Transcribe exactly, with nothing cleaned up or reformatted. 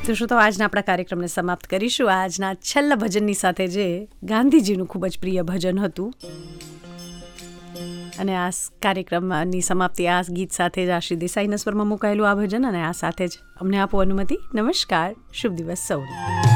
તો શું તો આજના આપણા કાર્યક્રમને સમાપ્ત કરીશું આજના છેલ્લા ભજનની સાથે, જે ગાંધીજીનું ખૂબ જ પ્રિય ભજન હતું. અને આ કાર્યક્રમની સમાપ્તિ આ ગીત સાથે જ આશી દેસાઈના સ્વરમાં મુકાયેલું આ ભજન, અને આ સાથે જ અમને આપો અનુમતિ. નમસ્કાર, શુભ દિવસ સૌને.